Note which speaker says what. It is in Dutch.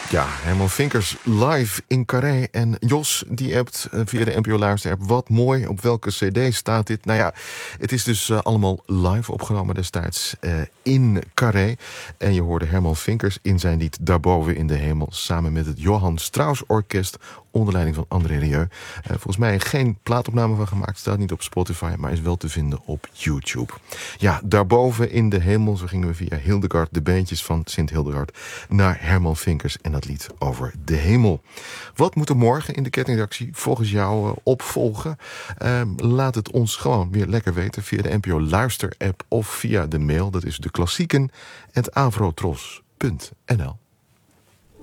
Speaker 1: Ja, Herman Vinkers live in Carré. En Jos, die appt via de NPO Luister-app. Wat mooi, op welke cd staat dit? Nou ja, het is dus allemaal live opgenomen destijds in Carré. En je hoorde Herman Vinkers in zijn lied Daarboven in de Hemel, samen met het Johann Strauss Orkest onder leiding van André Rieu. Volgens mij geen plaatopname van gemaakt, staat niet op Spotify, maar is wel te vinden op YouTube. Ja, Daarboven in de Hemel, zo gingen we via Hildegard, de beentjes van Sint Hildegard, naar Herman Vinkers en dat lied over de hemel. Wat moet er morgen in de kettingreactie volgens jou opvolgen? Laat het ons gewoon weer lekker weten via de NPO Luister-app of via de mail. Dat is de klassieken@avrotros.nl.